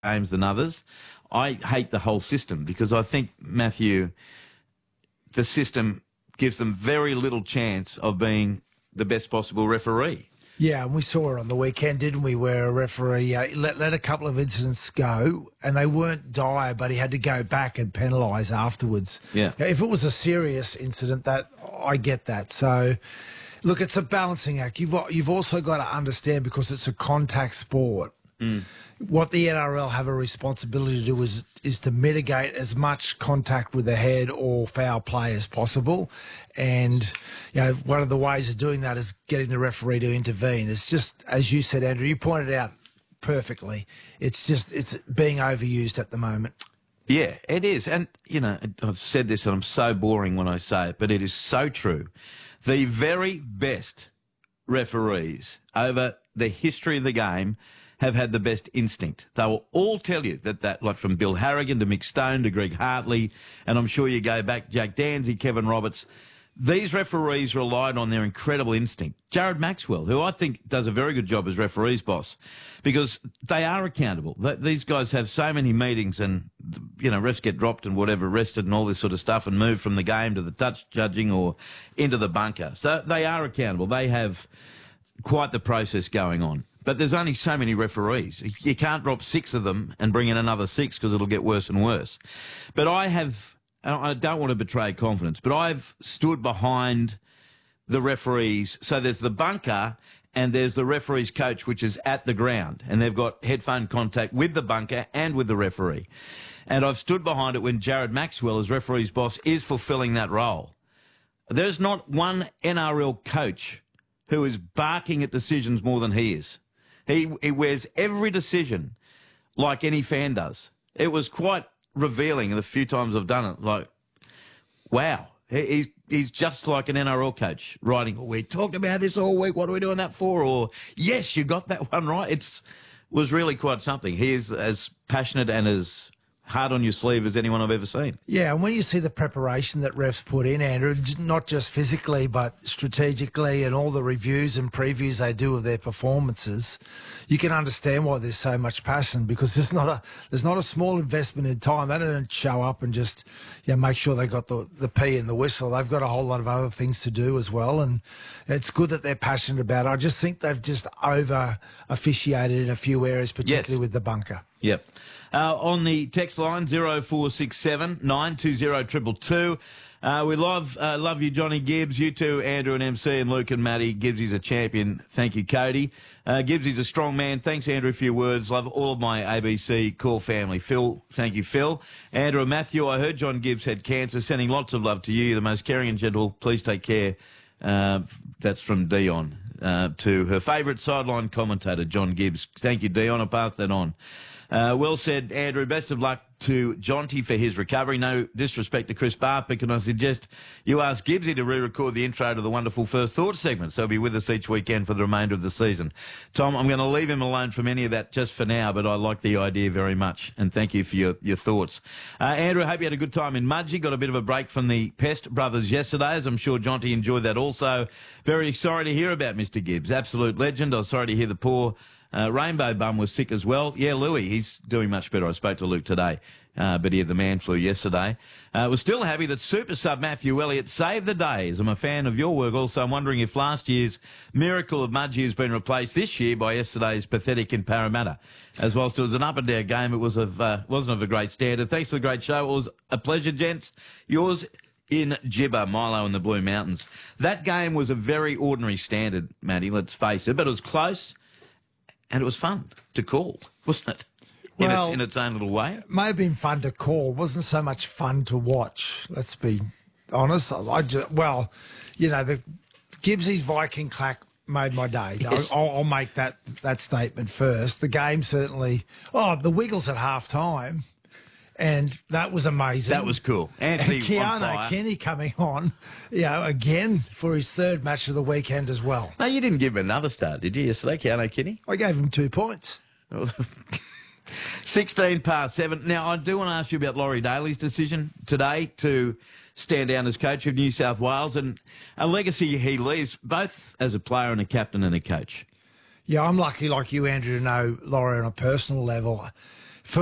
games than others. I hate the whole system because I think, Matthew, the system gives them very little chance of being the best possible referee. Yeah, and we saw it on the weekend, didn't we, where a referee let a couple of incidents go, and they weren't dire, but he had to go back and penalise afterwards. Yeah. If it was a serious incident, I get that. So, look, it's a balancing act. You've also got to understand, because it's a contact sport, what the NRL have a responsibility to do is to mitigate as much contact with the head or foul play as possible. And, one of the ways of doing that is getting the referee to intervene. It's just, as you said, Andrew, you pointed out perfectly, it's being overused at the moment. Yeah, it is. And, I've said this and I'm so boring when I say it, but it is so true. The very best referees over the history of the game have had the best instinct. They will all tell you that like from Bill Harrigan to Mick Stone to Greg Hartley, and I'm sure you go back, Jack Danzy, Kevin Roberts, these referees relied on their incredible instinct. Jared Maxwell, who I think does a very good job as referees boss, because they are accountable. These guys have so many meetings and, refs get dropped and whatever, arrested and all this sort of stuff and moved from the game to the touch judging or into the bunker. So they are accountable. They have quite the process going on. But there's only so many referees. You can't drop 6 of them and bring in another 6 because it'll get worse and worse. But I don't want to betray confidence, but I've stood behind the referees. So there's the bunker and there's the referee's coach, which is at the ground. And they've got headphone contact with the bunker and with the referee. And I've stood behind it when Jared Maxwell, as referee's boss, is fulfilling that role. There's not one NRL coach who is barking at decisions more than he is. He wears every decision like any fan does. It was quite revealing the few times I've done it. Like, wow, he's just like an NRL coach writing, we talked about this all week, what are we doing that for? Or, yes, you got that one right. It was really quite something. He is as passionate and as hard on your sleeve as anyone I've ever seen. Yeah, and when you see the preparation that refs put in, Andrew, not just physically but strategically, and all the reviews and previews they do of their performances, you can understand why there's so much passion, because there's not a small investment in time. They don't show up and just make sure they got the P and the whistle. They've got a whole lot of other things to do as well, and it's good that they're passionate about it. I just think they've just over officiated in a few areas, particularly with the bunker. Yep. On the text line, 0467 920 222. We love you, Johnny Gibbs. You too, Andrew and MC and Luke and Matty. Gibbsy's a champion. Thank you, Cody. Gibbsy's a strong man. Thanks, Andrew, for your words. Love all of my ABC Call family. Phil, thank you, Phil. Andrew and Matthew, I heard John Gibbs had cancer. Sending lots of love to you. You're the most caring and gentle. Please take care. That's from Dion to her favourite sideline commentator, John Gibbs. Thank you, Dion. I'll pass that on. Well said, Andrew. Best of luck to Jonty for his recovery. No disrespect to Chris Barber, can I suggest you ask Gibbsy to re-record the intro to the wonderful First Thoughts segment, so he'll be with us each weekend for the remainder of the season. Tom, I'm going to leave him alone from any of that just for now, but I like the idea very much, and thank you for your thoughts. Andrew, I hope you had a good time in Mudgee. Got a bit of a break from the Pest brothers yesterday, as I'm sure Jonty enjoyed that also. Very sorry to hear about Mr. Gibbs. Absolute legend. I was sorry to hear the poor Rainbow Bum was sick as well. Yeah, Louis, he's doing much better. I spoke to Luke today, but he had the man flu yesterday. Was still happy that super sub Matthew Elliott saved the day. As I'm a fan of your work, also I'm wondering if last year's miracle of Mudgee has been replaced this year by yesterday's pathetic in Parramatta. As whilst it was an up and down game, it was wasn't of a great standard. Thanks for the great show. It was a pleasure, gents. Yours in Gibber, Milo and the Blue Mountains. That game was a very ordinary standard, Matty, let's face it, but it was close. And it was fun to call, wasn't it? In its own little way. It may have been fun to call. It wasn't so much fun to watch. Let's be honest. The Gibbsy's Viking clack made my day. Yes. I'll make that statement first. The game certainly. The Wiggles at half time. And that was amazing. That was cool. Anthony and Keanu Kenny coming on, again for his third match of the weekend as well. No, you didn't give him another start, did you, yesterday, Keanu Kenny? I gave him 2 points. 7:16. Now, I do want to ask you about Laurie Daly's decision today to stand down as coach of New South Wales, and a legacy he leaves both as a player and a captain and a coach. Yeah, I'm lucky like you, Andrew, to know Laurie on a personal level.